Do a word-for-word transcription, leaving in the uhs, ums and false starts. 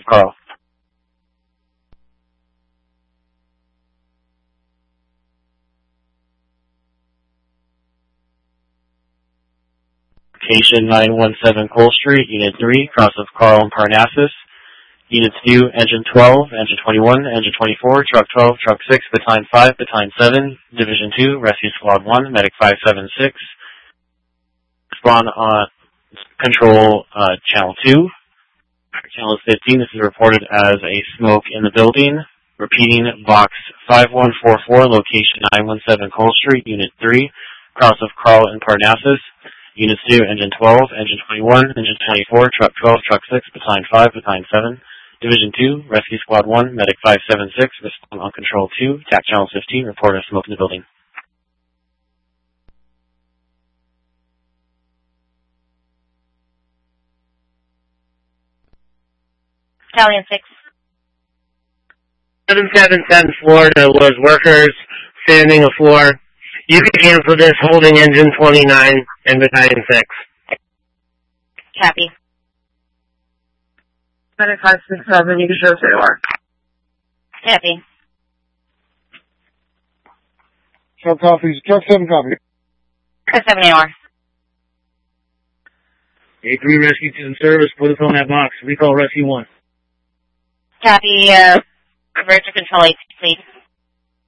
Carl. Location nine one seven Cole Street, Unit three, cross of Carl and Parnassus. Units two, Engine twelve, Engine twenty-one, Engine twenty-four, Truck twelve, Truck six, Battalion five, Battalion seven, Division two, Rescue Squad one, Medic five seven six. Spawn on Control uh, Channel two. Channel fifteen, this is reported as a smoke in the building. Repeating, Box five one four four, location nine one seven Cole Street, Unit three, cross of Carl and Parnassus. Units two, Engine twelve, Engine twenty-one, Engine twenty-four, Truck twelve, Truck six, Battalion five, Battalion seven, Division two, Rescue Squad one, Medic five seven six, respond on Control two, T A C Channel fifteen, report of smoke in the building. Battalion six. seven seven seven Florida was workers standing a floor. You can cancel this holding Engine twenty-nine and Battalion six. Copy. Medic five six seven, you can show where you are. Copy. Truck copies. Truck seven copy. Truck seven A R. A three rescue to in service. Put us on that box. Recall rescue one. Copy. Uh, revert to Control eight, please.